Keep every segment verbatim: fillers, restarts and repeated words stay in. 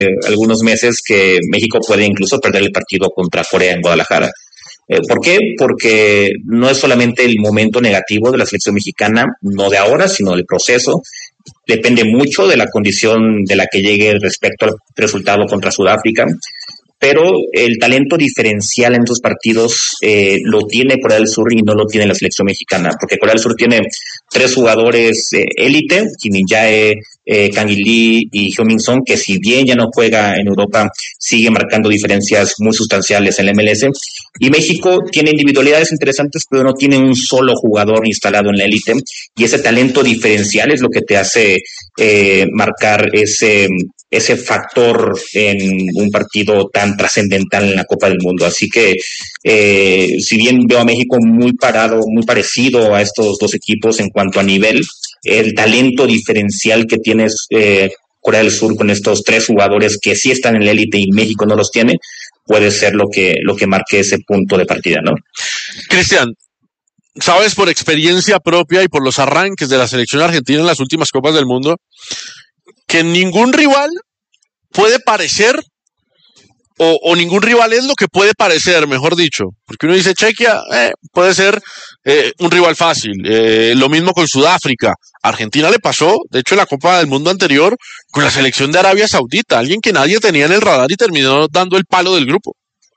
algunos meses que México puede incluso perder el partido contra Corea en Guadalajara. Eh, ¿Por qué? Porque no es solamente el momento negativo de la selección mexicana, no de ahora, sino del proceso. Depende mucho de la condición de la que llegue respecto al resultado contra Sudáfrica, pero el talento diferencial en esos partidos eh, lo tiene Corea del Sur y no lo tiene la selección mexicana, porque Corea del Sur tiene tres jugadores eh, élite, Kim Min-jae, eh, Kang In-lee y Heung-min Son, que si bien ya no juega en Europa, sigue marcando diferencias muy sustanciales en la M L S. Y México tiene individualidades interesantes, pero no tiene un solo jugador instalado en la élite, y ese talento diferencial es lo que te hace eh, marcar ese, ese factor en un partido tan trascendental en la Copa del Mundo. Así que eh, si bien veo a México muy parado, muy parecido a estos dos equipos en cuanto a nivel, el talento diferencial que tiene eh, Corea del Sur con estos tres jugadores que sí están en la élite y México no los tiene, puede ser lo que, lo que marque ese punto de partida, ¿no? Cristian, sabes por experiencia propia y por los arranques de la selección argentina en las últimas Copas del Mundo, que ningún rival puede parecer, o, o ningún rival es lo que puede parecer, mejor dicho, porque uno dice Chequia, eh, puede ser eh, un rival fácil, eh, lo mismo con Sudáfrica. Argentina le pasó, de hecho en la Copa del Mundo anterior, con la selección de Arabia Saudita, alguien que nadie tenía en el radar y terminó dando el palo del grupo.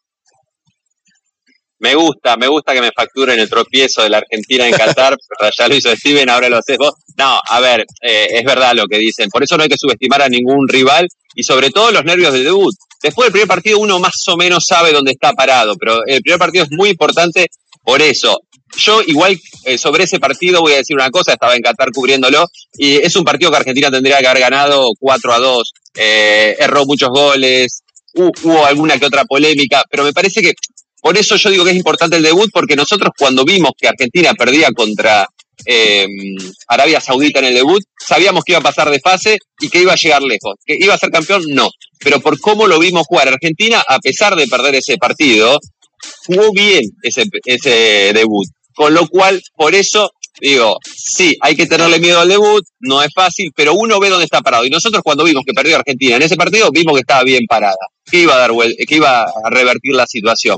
Me gusta, me gusta que me facturen el tropiezo de la Argentina en Qatar, pero ya lo hizo Steven, ahora lo haces vos. No, a ver, eh, es verdad lo que dicen, por eso no hay que subestimar a ningún rival y sobre todo los nervios del debut. Después del primer partido uno más o menos sabe dónde está parado, pero el primer partido es muy importante por eso. Yo igual eh, sobre ese partido voy a decir una cosa, estaba en Qatar cubriéndolo, y es un partido que Argentina tendría que haber ganado cuatro a dos, eh, erró muchos goles, hubo, hubo alguna que otra polémica, pero me parece que por eso yo digo que es importante el debut, porque nosotros cuando vimos que Argentina perdía contra eh, Arabia Saudita en el debut, sabíamos que iba a pasar de fase y que iba a llegar lejos. ¿Que iba a ser campeón? No. Pero por cómo lo vimos jugar Argentina, a pesar de perder ese partido, jugó bien ese, ese debut. Con lo cual, por eso digo, sí, hay que tenerle miedo al debut, no es fácil, pero uno ve dónde está parado. Y nosotros cuando vimos que perdió Argentina en ese partido, vimos que estaba bien parada, que iba a dar que iba a revertir la situación.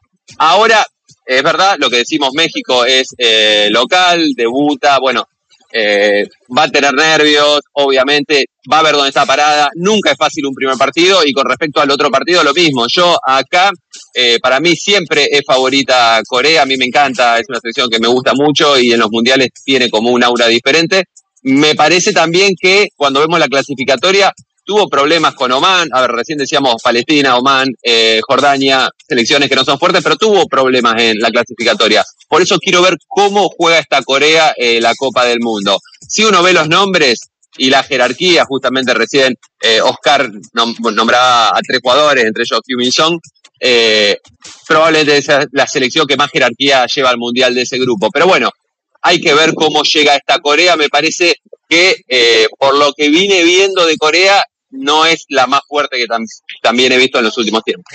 Ahora, es verdad, lo que decimos, México es eh, local, debuta, bueno, eh, va a tener nervios, obviamente, va a ver dónde está parada, nunca es fácil un primer partido, y con respecto al otro partido lo mismo. Yo acá, eh, para mí siempre es favorita Corea, a mí me encanta, es una selección que me gusta mucho y en los mundiales tiene como un aura diferente. Me parece también que cuando vemos la clasificatoria, tuvo problemas con Oman, a ver, recién decíamos Palestina, Oman, eh, Jordania, selecciones que no son fuertes, pero tuvo problemas en la clasificatoria. Por eso quiero ver cómo juega esta Corea eh, la Copa del Mundo. Si uno ve los nombres y la jerarquía, justamente recién eh, Oscar nom- nombraba a tres jugadores, entre ellos Heung-min Son, eh, probablemente es la selección que más jerarquía lleva al Mundial de ese grupo. Pero bueno, hay que ver cómo llega esta Corea. Me parece que eh, por lo que vine viendo de Corea, no es la más fuerte que tam- también he visto en los últimos tiempos.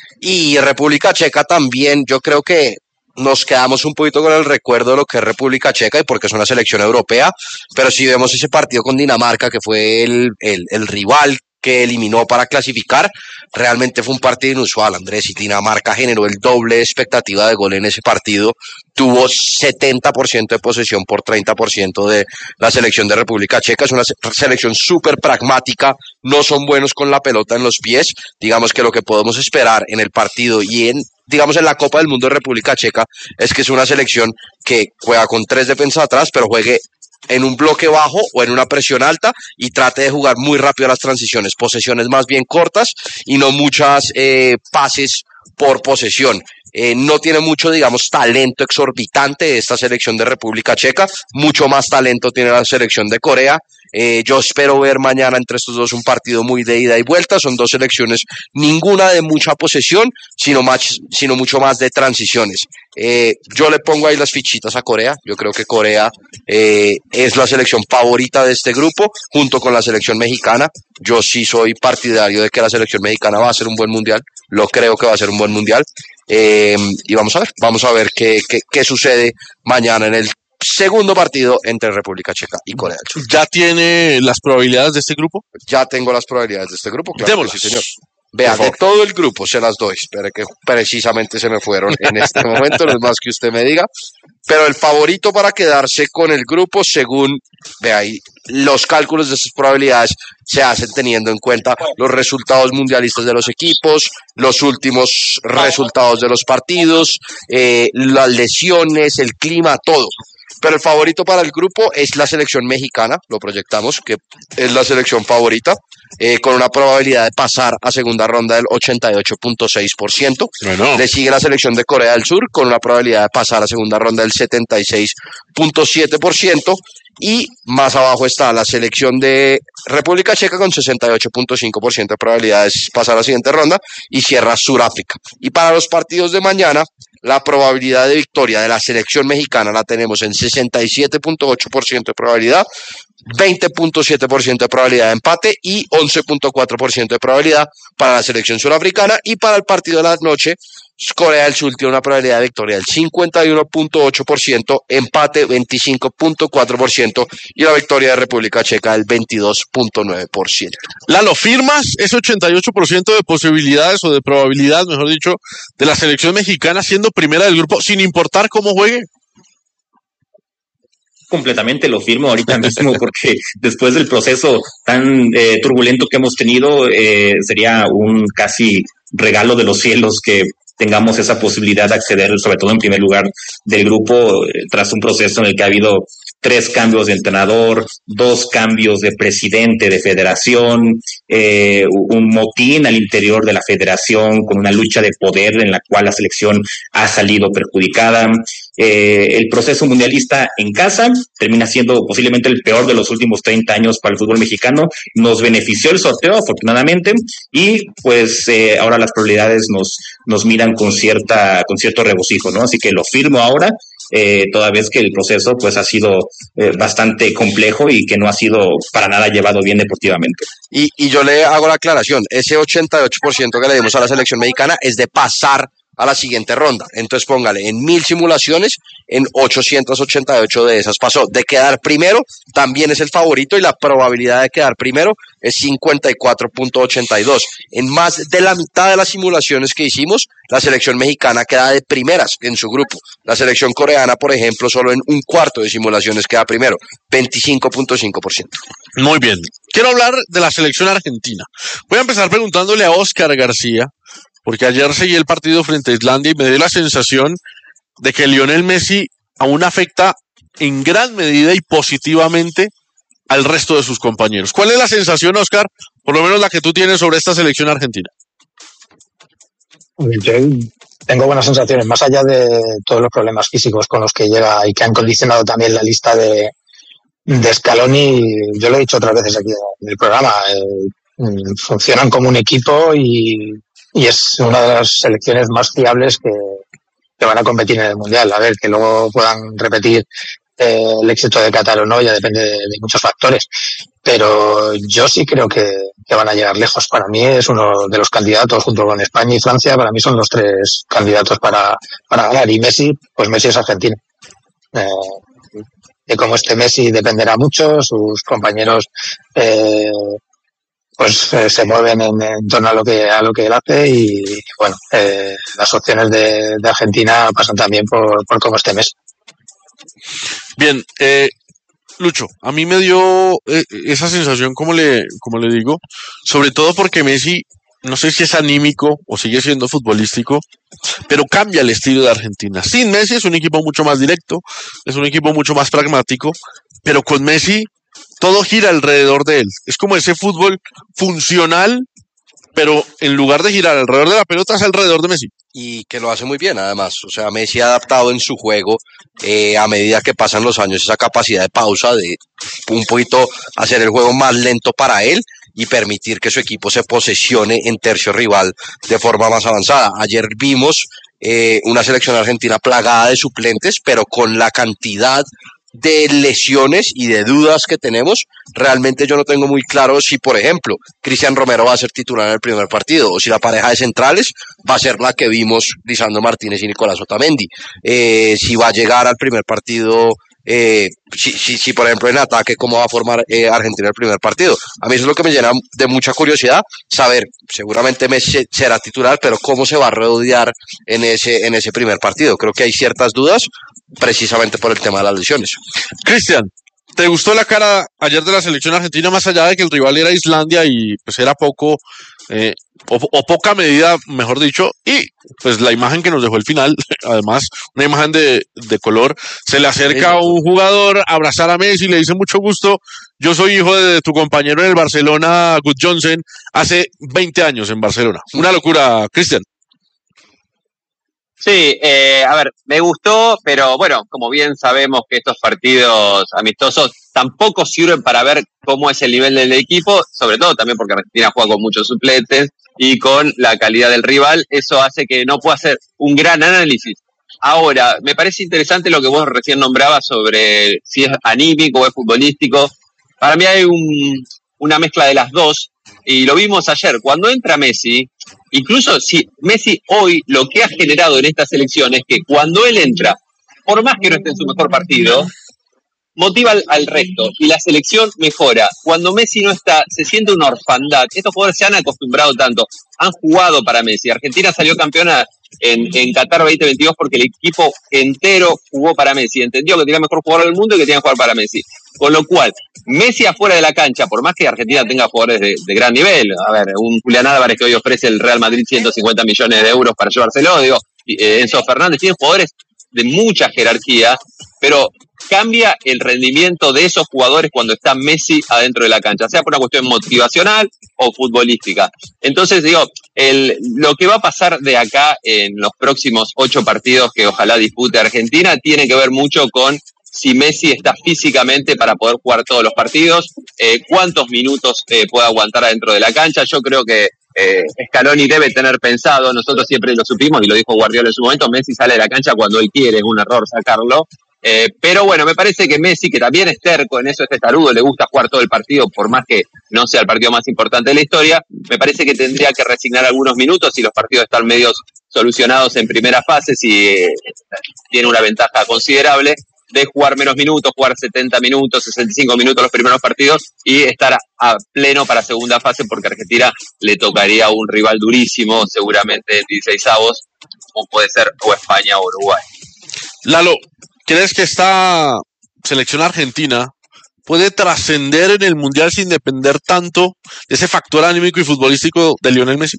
Y República Checa también, yo creo que nos quedamos un poquito con el recuerdo de lo que es República Checa y porque es una selección europea, pero si vemos ese partido con Dinamarca, que fue el, el, el rival que eliminó para clasificar, realmente fue un partido inusual, Andrés, y Dinamarca generó el doble de expectativa de gol en ese partido, tuvo setenta por ciento de posesión por treinta por ciento de la selección de República Checa, es una selección súper pragmática, no son buenos con la pelota en los pies, digamos que lo que podemos esperar en el partido y en digamos en la Copa del Mundo de República Checa es que es una selección que juega con tres defensas atrás, pero juegue en un bloque bajo o en una presión alta y trate de jugar muy rápido las transiciones, posesiones más bien cortas y no muchas eh, pases por posesión. Eh, no tiene mucho, digamos, talento exorbitante esta selección de República Checa, mucho más talento tiene la selección de Corea. Eh, yo espero ver mañana entre estos dos un partido muy de ida y vuelta, son dos selecciones, ninguna de mucha posesión, sino, más, sino mucho más de transiciones. Eh, yo le pongo ahí las fichitas a Corea, yo creo que Corea eh, es la selección favorita de este grupo, junto con la selección mexicana. Yo sí soy partidario de que la selección mexicana va a ser un buen mundial, lo creo que va a ser un buen mundial. Eh, y vamos a ver, vamos a ver qué, qué, qué sucede mañana en el segundo partido entre República Checa y Corea del Sur. ¿Ya tiene las probabilidades de este grupo? Ya tengo las probabilidades de este grupo, claro que sí, señor. Vea, Por de favor. todo el grupo se las doy. Espere que precisamente se me fueron en este momento, no es más que usted me diga. Pero el favorito para quedarse con el grupo, según, vea ahí, los cálculos de esas probabilidades se hacen teniendo en cuenta los resultados mundialistas de los equipos, los últimos resultados de los partidos, eh, las lesiones, el clima, todo. Pero el favorito para el grupo es la selección mexicana, lo proyectamos, que es la selección favorita, eh, con una probabilidad de pasar a segunda ronda del ochenta y ocho punto seis por ciento. Bueno. Le sigue la selección de Corea del Sur con una probabilidad de pasar a segunda ronda del setenta y seis punto siete por ciento. Y más abajo está la selección de República Checa con sesenta y ocho punto cinco por ciento de probabilidades de pasar a la siguiente ronda y cierra Sudáfrica. Y para los partidos de mañana, la probabilidad de victoria de la selección mexicana la tenemos en sesenta y siete punto ocho por ciento de probabilidad, veinte punto siete por ciento de probabilidad de empate y once punto cuatro por ciento de probabilidad para la selección surafricana. Y para el partido de la noche, Corea del Sur tiene una probabilidad de victoria del cincuenta y uno punto ocho por ciento, empate veinticinco punto cuatro por ciento y la victoria de República Checa del veintidós punto nueve por ciento. Lalo, ¿firmas ese ochenta y ocho por ciento de posibilidades o de probabilidad, mejor dicho, de la selección mexicana siendo primera del grupo, sin importar cómo juegue? Completamente lo firmo ahorita mismo porque después del proceso tan eh, turbulento que hemos tenido, eh, sería un casi regalo de los cielos que tengamos esa posibilidad de acceder, sobre todo en primer lugar del grupo, eh, tras un proceso en el que ha habido tres cambios de entrenador, dos cambios de presidente de federación, eh, un motín al interior de la federación con una lucha de poder en la cual la selección ha salido perjudicada. Eh, el proceso mundialista en casa termina siendo posiblemente el peor de los últimos treinta años para el fútbol mexicano. Nos benefició el sorteo, afortunadamente, y pues eh, ahora las probabilidades nos, nos miran con cierta con cierto regocijo, ¿no? Así que lo firmo ahora, eh, toda vez que el proceso pues ha sido eh, bastante complejo y que no ha sido para nada llevado bien deportivamente. Y, y yo le hago la aclaración, ese ochenta y ocho por ciento que le dimos a la selección mexicana es de pasar a la siguiente ronda. Entonces póngale, en mil simulaciones, en ochocientas ochenta y ocho de esas pasó. De quedar primero, también es el favorito y la probabilidad de quedar primero es cincuenta y cuatro punto ochenta y dos. En más de la mitad de las simulaciones que hicimos, la selección mexicana queda de primeras en su grupo. La selección coreana, por ejemplo, solo en un cuarto de simulaciones queda primero, veinticinco punto cinco por ciento. Muy bien. Quiero hablar de la selección argentina. Voy a empezar preguntándole a Óscar García, porque ayer seguí el partido frente a Islandia y me dio la sensación de que Lionel Messi aún afecta en gran medida y positivamente al resto de sus compañeros. ¿Cuál es la sensación, Óscar, por lo menos la que tú tienes sobre esta selección argentina? Yo tengo buenas sensaciones, más allá de todos los problemas físicos con los que llega y que han condicionado también la lista de, de Scaloni. Yo lo he dicho otras veces aquí en el programa, eh, funcionan como un equipo y Y es una de las selecciones más fiables que, que van a competir en el Mundial. A ver, que luego puedan repetir eh, el éxito de Qatar o no, ya depende de, de muchos factores. Pero yo sí creo que, que van a llegar lejos. Para mí es uno de los candidatos, junto con España y Francia, para mí son los tres candidatos para, para ganar. Y Messi, pues Messi es argentino. Eh, de cómo este Messi dependerá mucho, sus compañeros eh, pues eh, se mueven en, en torno a lo que a lo que él hace y bueno, eh, las opciones de, de Argentina pasan también por, por cómo este mes. Bien, eh, Lucho, a mí me dio eh, esa sensación, como le, como le digo, sobre todo porque Messi, no sé si es anímico o sigue siendo futbolístico, pero cambia el estilo de Argentina. Sin Messi es un equipo mucho más directo, es un equipo mucho más pragmático, pero con Messi todo gira alrededor de él. Es como ese fútbol funcional, pero en lugar de girar alrededor de la pelota, es alrededor de Messi. Y que lo hace muy bien, además. O sea, Messi ha adaptado en su juego, eh, a medida que pasan los años, esa capacidad de pausa, de un poquito hacer el juego más lento para él y permitir que su equipo se posesione en tercio rival de forma más avanzada. Ayer vimos eh, una selección argentina plagada de suplentes, pero con la cantidad de lesiones y de dudas que tenemos, realmente yo no tengo muy claro si, por ejemplo, Cristian Romero va a ser titular en el primer partido o si la pareja de centrales va a ser la que vimos Lisandro Martínez y Nicolás Otamendi. Eh, si va a llegar al primer partido eh, si, si, si, por ejemplo, en ataque, cómo va a formar eh, Argentina el primer partido. A mí eso es lo que me llena de mucha curiosidad, saber, seguramente Messi será titular, pero cómo se va a rodear en ese, en ese primer partido. Creo que hay ciertas dudas, precisamente por el tema de las lesiones. Cristian, ¿te gustó la cara ayer de la selección argentina, más allá de que el rival era Islandia y pues era poco, eh, o, o poca medida, mejor dicho, y pues la imagen que nos dejó el final, además, una imagen de, de color, se le acerca a un jugador a abrazar a Messi y le dice mucho gusto, yo soy hijo de tu compañero en el Barcelona, Good Johnson, hace veinte años en Barcelona. Una locura, Cristian. Sí, eh, a ver, me gustó, pero bueno, como bien sabemos que estos partidos amistosos tampoco sirven para ver cómo es el nivel del equipo, sobre todo también porque Argentina juega con muchos suplentes y con la calidad del rival, eso hace que no pueda hacer un gran análisis. Ahora, me parece interesante lo que vos recién nombrabas sobre si es anímico o es futbolístico. Para mí hay un, una mezcla de las dos, y lo vimos ayer. Cuando entra Messi, incluso si Messi hoy lo que ha generado en esta selección es que cuando él entra, por más que no esté en su mejor partido, motiva al, al resto y la selección mejora. Cuando Messi no está, se siente una orfandad. Estos jugadores se han acostumbrado tanto, han jugado para Messi. Argentina salió campeona en, en Qatar veinte veintidós porque el equipo entero jugó para Messi. Entendió que tenía el mejor jugador del mundo y que tenía que jugar para Messi. Con lo cual, Messi afuera de la cancha, por más que Argentina tenga jugadores de, de gran nivel, a ver, un Julián Álvarez que hoy ofrece el Real Madrid ciento cincuenta millones de euros para llevárselo, digo, eh, Enzo Fernández, tiene jugadores de mucha jerarquía, pero cambia el rendimiento de esos jugadores cuando está Messi adentro de la cancha, sea por una cuestión motivacional o futbolística. Entonces, digo, el, lo que va a pasar de acá en los próximos ocho partidos que ojalá dispute Argentina tiene que ver mucho con si Messi está físicamente para poder jugar todos los partidos, eh, cuántos minutos eh, puede aguantar adentro de la cancha. Yo creo que eh, Scaloni debe tener pensado, nosotros siempre lo supimos y lo dijo Guardiola en su momento, Messi sale de la cancha cuando él quiere, es un error sacarlo. Eh, pero bueno, me parece que Messi, que también es terco, en eso es testarudo, le gusta jugar todo el partido, por más que no sea el partido más importante de la historia, me parece que tendría que resignar algunos minutos si los partidos están medios solucionados en primera fase, si eh, tiene una ventaja considerable, de jugar menos minutos, jugar setenta minutos, sesenta y cinco minutos los primeros partidos y estar a, a pleno para segunda fase, porque a Argentina le tocaría un rival durísimo, seguramente en dieciseisavos, como puede ser o España o Uruguay. Lalo, ¿crees que esta selección argentina puede trascender en el Mundial sin depender tanto de ese factor anímico y futbolístico de Lionel Messi?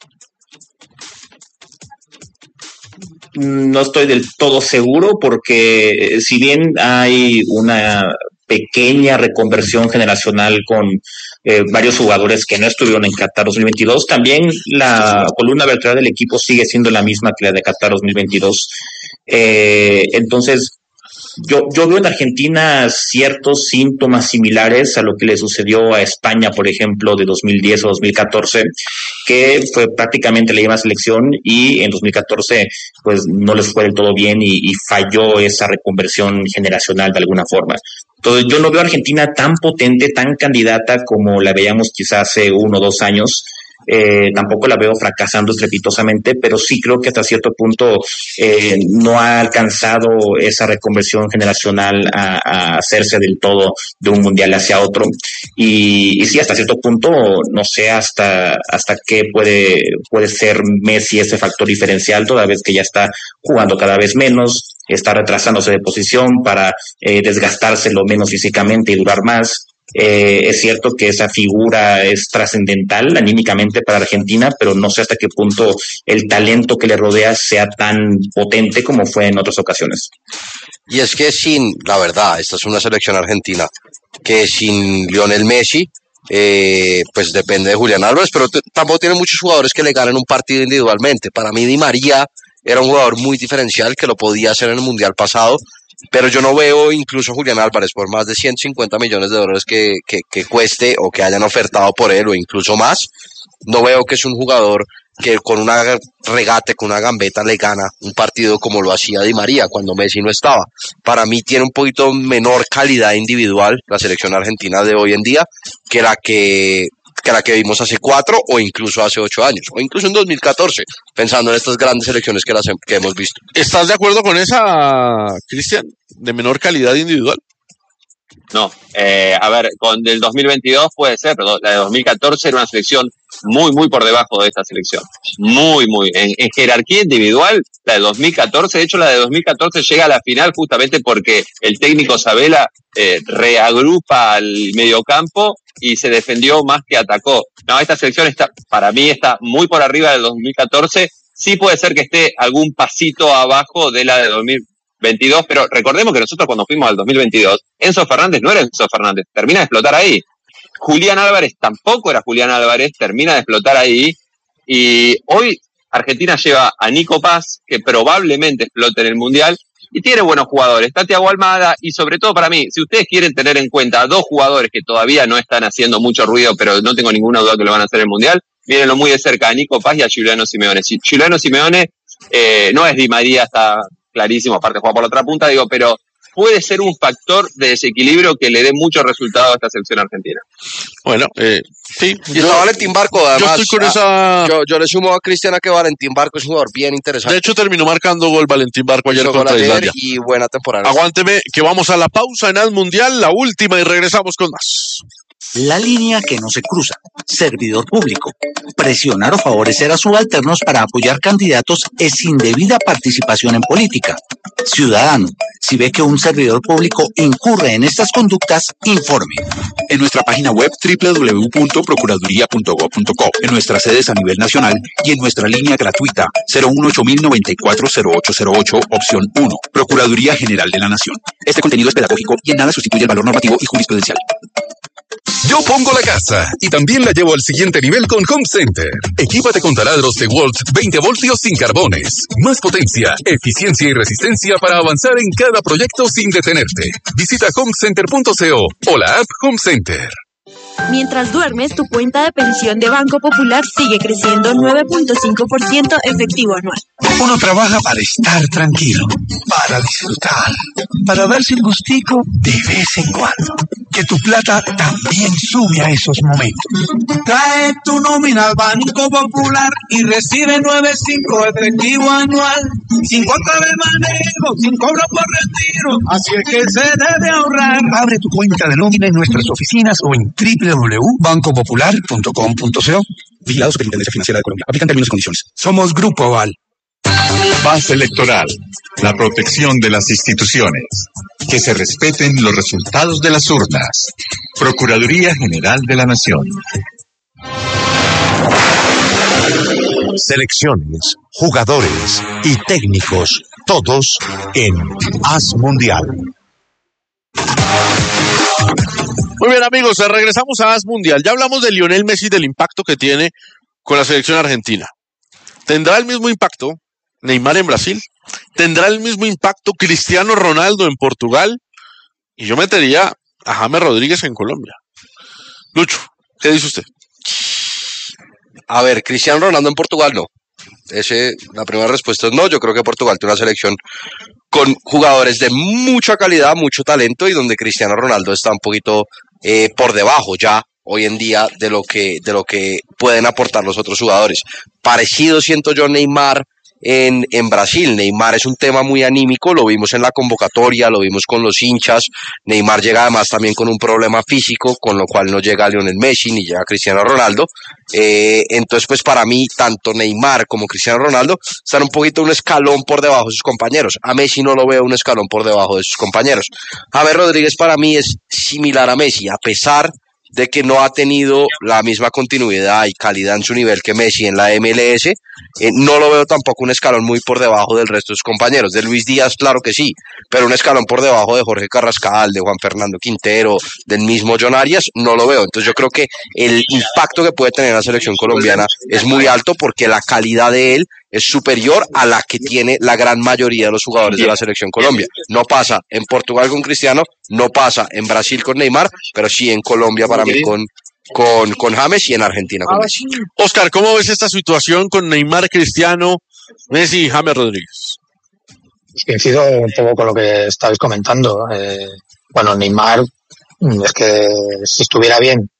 No estoy del todo seguro porque si bien hay una pequeña reconversión generacional con eh, varios jugadores que no estuvieron en Qatar dos mil veintidós, también la columna vertebral del equipo sigue siendo la misma que la de Qatar dos mil veintidós. Eh, entonces, Yo, yo veo en Argentina ciertos síntomas similares a lo que le sucedió a España, por ejemplo, de dos mil diez o dos mil catorce, que fue prácticamente la misma selección y en dos mil catorce pues no les fue del todo bien y, y falló esa reconversión generacional de alguna forma. Entonces yo no veo a Argentina tan potente, tan candidata como la veíamos quizás hace uno o dos años. Eh, tampoco la veo fracasando estrepitosamente, pero sí creo que hasta cierto punto eh, no ha alcanzado esa reconversión generacional a, a hacerse del todo de un mundial hacia otro. Y, y sí, hasta cierto punto, no sé hasta hasta qué puede, puede ser Messi ese factor diferencial, toda vez que ya está jugando cada vez menos, está retrasándose de posición para eh, desgastarse lo menos físicamente y durar más. Eh, es cierto que esa figura es trascendental anímicamente para Argentina, pero no sé hasta qué punto el talento que le rodea sea tan potente como fue en otras ocasiones. Y es que sin, la verdad, esta es una selección argentina que sin Lionel Messi, eh, pues depende de Julián Álvarez, pero t- tampoco tiene muchos jugadores que le ganen un partido individualmente. Para mí Di María era un jugador muy diferencial que lo podía hacer en el Mundial pasado, pero yo no veo incluso a Julián Álvarez, por más de ciento cincuenta millones de dólares que, que, que cueste o que hayan ofertado por él o incluso más, no veo que es un jugador que con una regate, con una gambeta le gana un partido como lo hacía Di María cuando Messi no estaba. Para mí tiene un poquito menor calidad individual la selección argentina de hoy en día que la que que la que vimos hace cuatro o incluso hace ocho años, o incluso en dos mil catorce, pensando en estas grandes selecciones que, las, que hemos visto. ¿Estás de acuerdo con esa, Cristian, de menor calidad individual? No, eh, a ver, con del dos mil veintidós puede ser, pero la de dos mil catorce era una selección muy, muy por debajo de esta selección. Muy, muy. En, en jerarquía individual, la de dos mil catorce, de hecho la de dos mil catorce llega a la final justamente porque el técnico Sabella eh, reagrupa al mediocampo y se defendió más que atacó. No, esta selección está, para mí está muy por arriba del dos mil catorce. Sí puede ser que esté algún pasito abajo de la de dos mil veintidós, pero recordemos que nosotros cuando fuimos al dos mil veintidós, Enzo Fernández no era Enzo Fernández, termina de explotar ahí. Julián Álvarez tampoco era Julián Álvarez, termina de explotar ahí. Y hoy Argentina lleva a Nico Paz, que probablemente explote en el Mundial, y tiene buenos jugadores. Está Thiago Almada, y sobre todo para mí, si ustedes quieren tener en cuenta a dos jugadores que todavía no están haciendo mucho ruido, pero no tengo ninguna duda que lo van a hacer en el Mundial, mírenlo muy de cerca a Nico Paz y a Giuliano Simeone. Si Giuliano Simeone eh, no es Di María, está clarísimo, aparte juega por la otra punta, digo, pero puede ser un factor de desequilibrio que le dé mucho resultado a esta selección argentina. Bueno, eh, sí. Y está Valentín Barco, además. Yo estoy con esa... Yo, yo le sumo a Cristian a que Valentín Barco es un jugador bien interesante. De hecho, terminó marcando gol Valentín Barco ayer Hizo contra gol ayer Islandia. Y buena temporada. Aguánteme, que vamos a la pausa en Al Mundial, la última, y regresamos con más. La línea que no se cruza. Servidor público. Presionar o favorecer a subalternos para apoyar candidatos es indebida participación en política. Ciudadano, si ve que un servidor público incurre en estas conductas, informe. En nuestra página web doble u doble u doble u punto procuraduría punto gob punto co, en nuestras sedes a nivel nacional y en nuestra línea gratuita cero uno ocho mil noventa y cuatro cero ocho cero ocho, opción uno. Procuraduría General de la Nación. Este contenido es pedagógico y en nada sustituye el valor normativo y jurisprudencial. Yo pongo la casa y también la llevo al siguiente nivel con Home Center. Equípate con taladros de Walt veinte voltios sin carbones. Más potencia, eficiencia y resistencia para avanzar en cada proyecto sin detenerte. Visita home center punto co o la app Home Center. Mientras duermes, tu cuenta de pensión de Banco Popular sigue creciendo nueve punto cinco por ciento efectivo anual. Uno trabaja para estar tranquilo, para disfrutar, para darse un gustico de vez en cuando. Que tu plata también sube a esos momentos. Trae tu nómina al Banco Popular y recibe nueve punto cinco por ciento efectivo anual. Sin cuota de manejo, sin cobro por retiro. Así es que se debe ahorrar. Abre tu cuenta de nómina en nuestras oficinas o en doble u doble u doble u punto banco popular punto com punto co. Vigilado Superintendencia Financiera de Colombia. Aplican términos y condiciones. Somos Grupo Aval. Paz electoral. La protección de las instituciones. Que se respeten los resultados de las urnas. Procuraduría General de la Nación. Selecciones, jugadores y técnicos, todos en Haz Mundial. Muy bien, amigos, regresamos a Haz Mundial. Ya hablamos de Lionel Messi, del impacto que tiene con la selección argentina. ¿Tendrá el mismo impacto Neymar en Brasil? ¿Tendrá el mismo impacto Cristiano Ronaldo en Portugal? Y yo metería a James Rodríguez en Colombia. Lucho, ¿qué dice usted? A ver, Cristiano Ronaldo en Portugal no. Ese, la primera respuesta es no. Yo creo que Portugal tiene una selección con jugadores de mucha calidad, mucho talento, y donde Cristiano Ronaldo está un poquito eh, por debajo ya hoy en día de lo que de lo que pueden aportar los otros jugadores. Parecido siento yo Neymar en, en Brasil. Neymar es un tema muy anímico, lo vimos en la convocatoria, lo vimos con los hinchas. Neymar llega además también con un problema físico, con lo cual no llega Lionel Messi ni llega Cristiano Ronaldo. Eh, entonces, pues para mí, tanto Neymar como Cristiano Ronaldo están un poquito un escalón por debajo de sus compañeros. A Messi no lo veo un escalón por debajo de sus compañeros. James Rodríguez para mí es similar a Messi, a pesar de que no ha tenido la misma continuidad y calidad en su nivel que Messi en la M L S, eh, no lo veo tampoco un escalón muy por debajo del resto de sus compañeros. De Luis Díaz, claro que sí, pero un escalón por debajo de Jorge Carrascal, de Juan Fernando Quintero, del mismo John Arias, no lo veo. Entonces yo creo que el impacto que puede tener la selección colombiana es muy alto porque la calidad de él es superior a la que tiene la gran mayoría de los jugadores de la selección Colombia. No pasa en Portugal con Cristiano, no pasa en Brasil con Neymar, pero sí en Colombia para mí con, con, con James y en Argentina con Messi. Oscar, ¿cómo ves esta situación con Neymar, Cristiano, Messi y James Rodríguez? Coincido un poco con lo que estabais comentando. Eh, bueno, Neymar, es que si estuviera bien,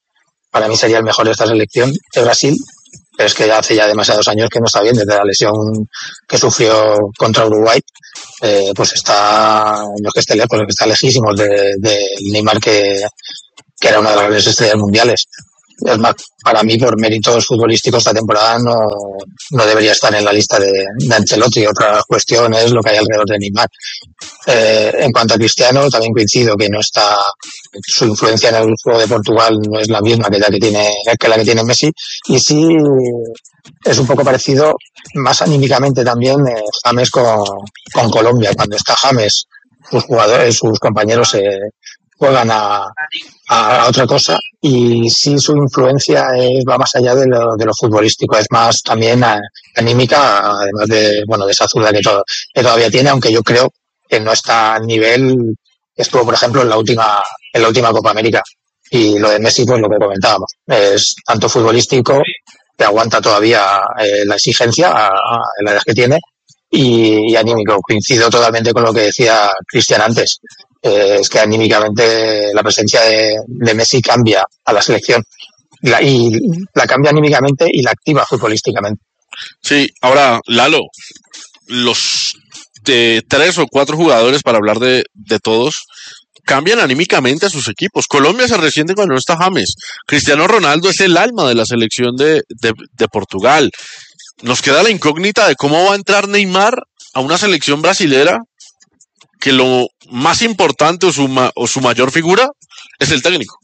para mí sería el mejor de esta selección de Brasil, pero es que ya hace ya demasiados años que no está bien, desde la lesión que sufrió contra Uruguay, eh, pues está, no es que esté lejos, es que está lejísimos de, de Neymar, que, que era una de las grandes estrellas mundiales. Es más, para mí, por méritos futbolísticos, esta temporada no, no debería estar en la lista de, de Ancelotti. Otra cuestión es lo que hay alrededor de Neymar. Eh, en cuanto a Cristiano, también coincido que no está, su influencia en el juego de Portugal no es la misma que la que tiene, que la que tiene Messi, y sí es un poco parecido, más anímicamente también, eh, James con, con Colombia. Cuando está James, sus jugadores, sus compañeros eh, juegan a, a otra cosa, y sí su influencia es, va más allá de lo, de lo futbolístico, es más también a, anímica, además de, bueno, de esa zurda que, todo, que todavía tiene, aunque yo creo que no está al nivel que estuvo, por ejemplo, en la última, en la última Copa América. Y lo de Messi, pues lo que comentábamos, es tanto futbolístico, que aguanta todavía eh, la exigencia a, a la edad que tiene, y, y anímico. Coincido totalmente con lo que decía Cristian antes. Eh, es que anímicamente la presencia de, de Messi cambia a la selección, la, y la cambia anímicamente y la activa futbolísticamente. Sí, ahora, Lalo, los de tres o cuatro jugadores, para hablar de, de todos, cambian anímicamente a sus equipos. Colombia se resiente cuando no está James. Cristiano Ronaldo es el alma de la selección de, de, de Portugal. Nos queda la incógnita de cómo va a entrar Neymar a una selección brasilera que lo más importante o su, ma, o su mayor figura es el técnico.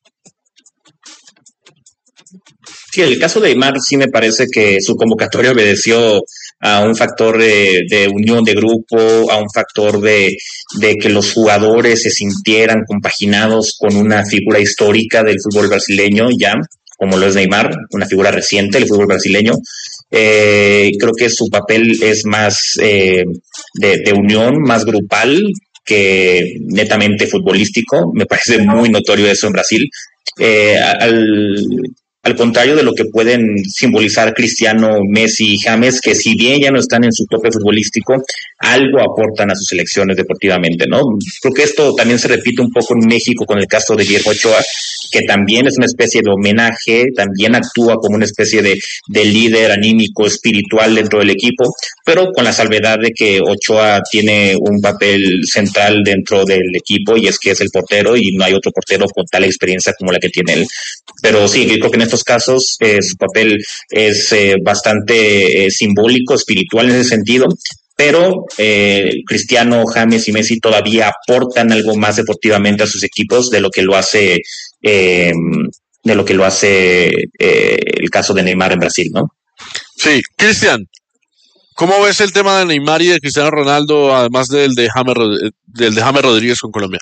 Sí, el caso de Neymar sí me parece que su convocatoria obedeció a un factor de, de unión de grupo, a un factor de, de que los jugadores se sintieran compaginados con una figura histórica del fútbol brasileño, ya, como lo es Neymar, una figura reciente del fútbol brasileño. Eh, creo que su papel es más eh, de, de unión, más grupal que netamente futbolístico. Me parece muy notorio eso en Brasil. Eh, al, al contrario de lo que pueden simbolizar Cristiano, Messi y James, que si bien ya no están en su tope futbolístico, algo aportan a sus selecciones deportivamente, ¿no? Creo que esto también se repite un poco en México con el caso de Diego Ochoa, que también es una especie de homenaje, también actúa como una especie de, de líder anímico, espiritual dentro del equipo, pero con la salvedad de que Ochoa tiene un papel central dentro del equipo, y es que es el portero, y no hay otro portero con tal experiencia como la que tiene él. Pero sí, yo creo que en estos casos eh, su papel es eh, bastante eh, simbólico, espiritual en ese sentido, pero eh, Cristiano, James y Messi todavía aportan algo más deportivamente a sus equipos de lo que lo hace eh, de lo que lo hace eh, el caso de Neymar en Brasil, ¿no? Sí, Cristian, ¿cómo ves el tema de Neymar y de Cristiano Ronaldo, además del de James, del de James Rodríguez con Colombia?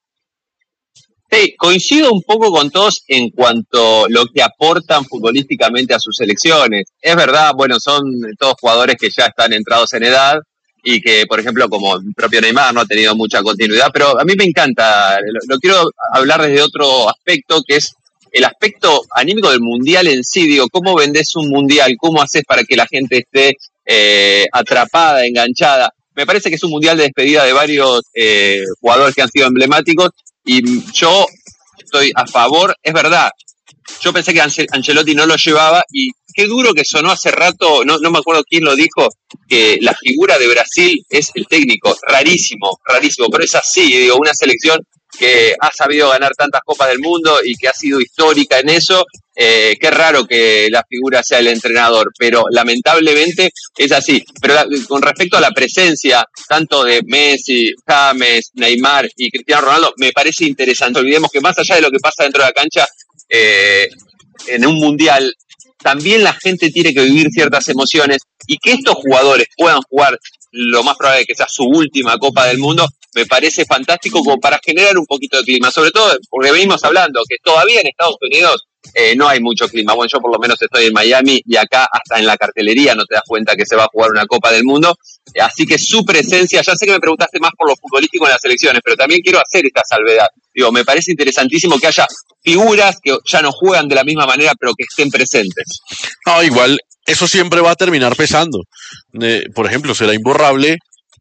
Sí, coincido un poco con todos en cuanto a lo que aportan futbolísticamente a sus selecciones. Es verdad, bueno, son todos jugadores que ya están entrados en edad y que, por ejemplo, como el propio Neymar no ha tenido mucha continuidad, pero a mí me encanta, lo, lo quiero hablar desde otro aspecto, que es el aspecto anímico del Mundial en sí. Digo, ¿cómo vendés un Mundial? ¿Cómo haces para que la gente esté eh, atrapada, enganchada? Me parece que es un Mundial de despedida de varios eh, jugadores que han sido emblemáticos, y yo estoy a favor. Es verdad, yo pensé que Ancelotti no lo llevaba, y qué duro que sonó hace rato, no, no me acuerdo quién lo dijo, que la figura de Brasil es el técnico. Rarísimo, rarísimo, pero es así. Digo, una selección que ha sabido ganar tantas copas del mundo y que ha sido histórica en eso, eh, qué raro que la figura sea el entrenador, pero lamentablemente es así. Pero la, con respecto a la presencia tanto de Messi, James, Neymar y Cristiano Ronaldo, me parece interesante. Olvidemos que más allá de lo que pasa dentro de la cancha, eh, en un mundial, también la gente tiene que vivir ciertas emociones, y que estos jugadores puedan jugar, lo más probable es que sea su última Copa del Mundo, me parece fantástico, como para generar un poquito de clima, sobre todo porque venimos hablando que todavía en Estados Unidos eh, no hay mucho clima. Bueno, yo por lo menos estoy en Miami, y acá hasta en la cartelería no te das cuenta que se va a jugar una Copa del Mundo, así que su presencia, ya sé que me preguntaste más por lo futbolístico en las selecciones, pero también quiero hacer esta salvedad. Digo, me parece interesantísimo que haya figuras que ya no juegan de la misma manera, pero que estén presentes. No, igual, eso siempre va a terminar pesando. Eh, por ejemplo, será imborrable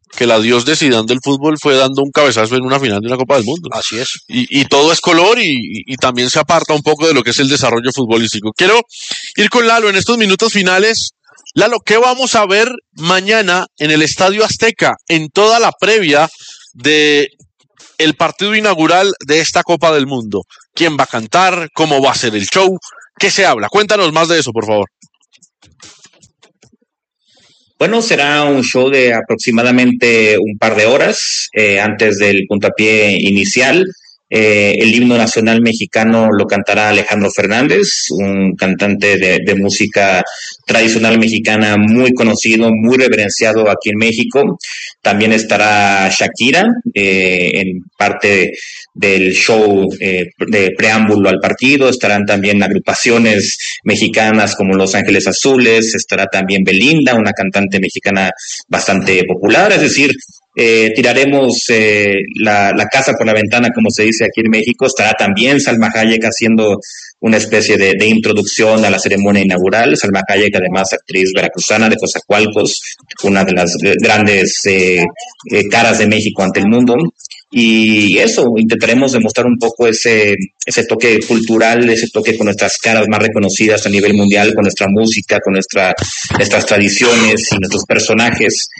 que la Dios de Zidane del fútbol fue dando un cabezazo en una final de una Copa del Mundo. Así es. Y, y todo es color y, y también se aparta un poco de lo que es el desarrollo futbolístico. Quiero ir con Lalo en estos minutos finales. Lalo, ¿qué vamos a ver mañana en el Estadio Azteca en toda la previa de el partido inaugural de esta Copa del Mundo? ¿Quién va a cantar? ¿Cómo va a ser el show? ¿Qué se habla? Cuéntanos más de eso, por favor. Bueno, será un show de aproximadamente un par de horas eh, antes del puntapié inicial. Eh, el himno nacional mexicano lo cantará Alejandro Fernández, un cantante de, de música tradicional mexicana muy conocido, muy reverenciado aquí en México. También estará Shakira eh, en parte del show eh, de preámbulo al partido. Estarán también agrupaciones mexicanas como Los Ángeles Azules, estará también Belinda, una cantante mexicana bastante popular, es decir, Eh, tiraremos eh, la, la casa por la ventana, como se dice aquí en México. Estará también Salma Hayek haciendo una especie de, de introducción a la ceremonia inaugural. Salma Hayek, además, actriz veracruzana de Coatzacoalcos, una de las grandes eh, eh, caras de México ante el mundo. Y eso, intentaremos demostrar un poco ese, ese toque cultural, ese toque con nuestras caras más reconocidas a nivel mundial, con nuestra música, con nuestra, nuestras tradiciones y nuestros personajes,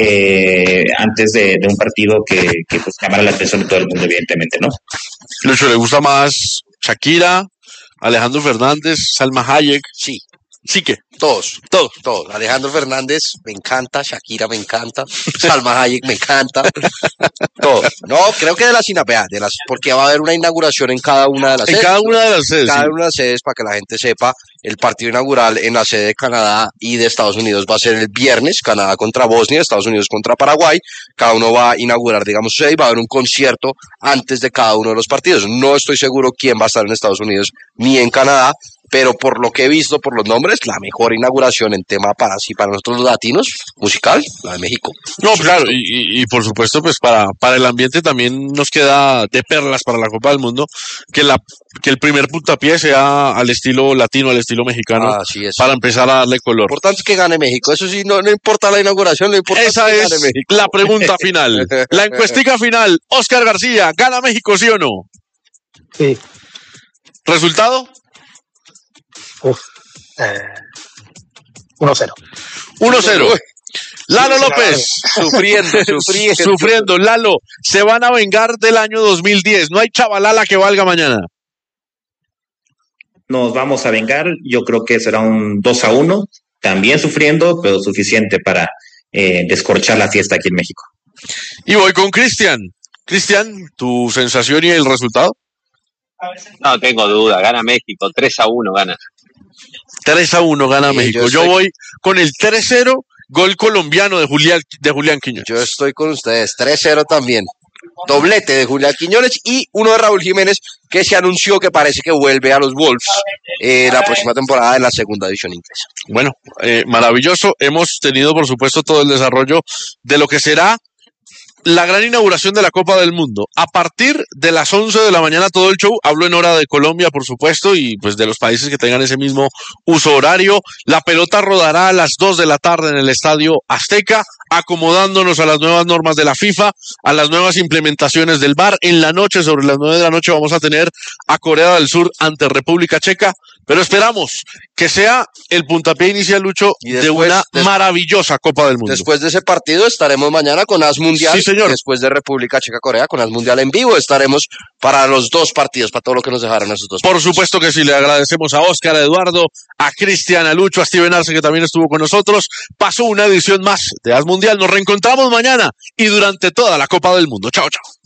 eh, antes de, de un partido que, que pues llamará la atención de todo el mundo, evidentemente, ¿no? Lucho, ¿le gusta más Shakira, Alejandro Fernández, Salma Hayek? Sí. ¿Sí que? Todos, todos, todos. Alejandro Fernández me encanta, Shakira me encanta, Salma Hayek me encanta, todos. No, creo que de las INAPEA, de las, porque va a haber una inauguración en cada una de las en sedes. En cada una de las sedes. Cada sí. una de las sedes, para que la gente sepa, el partido inaugural en la sede de Canadá y de Estados Unidos va a ser el viernes, Canadá contra Bosnia, Estados Unidos contra Paraguay. Cada uno va a inaugurar, digamos, su sede y va a haber un concierto antes de cada uno de los partidos. No estoy seguro quién va a estar en Estados Unidos ni en Canadá, pero por lo que he visto, por los nombres, la mejor inauguración en tema para sí, para nosotros los latinos, musical, la de México. No, claro, y, y, y por supuesto, pues para, para el ambiente también nos queda de perlas para la Copa del Mundo, que la que el primer puntapié sea al estilo latino, al estilo mexicano, Así es. para empezar a darle color. Lo importante es que gane México, eso sí, no, no importa la inauguración, lo importante Esa es que es gane México. la pregunta final, la encuestica final. Oscar García, ¿gana México, sí o no? Sí. ¿Resultado? Uf, eh, uno cero. uno cero. Lalo López, sufriendo, sufriendo. Sufriendo. Lalo, se van a vengar del año dos mil diez. No hay chavalala que valga mañana. Nos vamos a vengar. Yo creo que será un dos a uno. También sufriendo, pero suficiente para eh, descorchar la fiesta aquí en México. Y voy con Cristian. Cristian, ¿tu sensación y el resultado? No tengo duda, gana México, tres a uno gana. tres a uno gana Sí, México. yo Yo, estoy- voy con el tres cero, gol colombiano de Julián, de Julián Quiñones. Yo estoy con ustedes, tres cero también. Doblete de Julián Quiñones y uno de Raúl Jiménez, que se anunció que parece que vuelve a los Wolves eh, la próxima temporada en la segunda división inglesa. Bueno, eh, maravilloso. Hemos tenido, por supuesto, todo el desarrollo de lo que será la gran inauguración de la Copa del Mundo. A partir de las once de la mañana todo el show, hablo en hora de Colombia, por supuesto, y pues de los países que tengan ese mismo uso horario. La pelota rodará a las dos de la tarde en el Estadio Azteca, acomodándonos a las nuevas normas de la FIFA, a las nuevas implementaciones del V A R. En la noche, sobre las nueve de la noche, vamos a tener a Corea del Sur ante República Checa, pero esperamos que sea el puntapié inicial, Lucho, Y de después- una des- maravillosa Copa del Mundo. Después de ese partido estaremos mañana con As Mundial. Sí, señor. Después de República Checa-Corea con As Mundial en vivo estaremos para los dos partidos, para todo lo que nos dejaron esos dos Por partidos. supuesto que sí, le agradecemos a Óscar, a Eduardo, a Cristian, a Lucho, a Steven Arce, que también estuvo con nosotros. Pasó una edición más de As Mundial. Nos reencontramos mañana y durante toda la Copa del Mundo. Chao, chao.